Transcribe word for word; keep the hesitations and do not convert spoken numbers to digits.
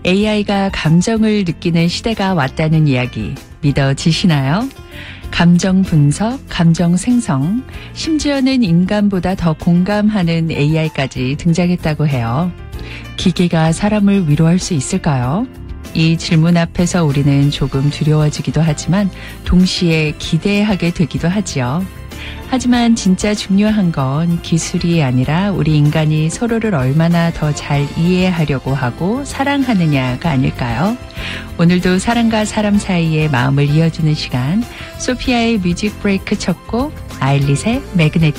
에이아이가 감정을 느끼는 시대가 왔다는 이야기 믿어지시나요? 감정 분석, 감정 생성, 심지어는 인간보다 더 공감하는 에이아이까지 등장했다고 해요. 기계가 사람을 위로할 수 있을까요? 이 질문 앞에서 우리는 조금 두려워지기도 하지만 동시에 기대하게 되기도 하지요. 하지만 진짜 중요한 건 기술이 아니라 우리 인간이 서로를 얼마나 더 잘 이해하려고 하고 사랑하느냐가 아닐까요? 오늘도 사람과 사람 사이의 마음을 이어주는 시간, 소피아의 뮤직 브레이크 첫 곡, 아일릿의 매그네틱.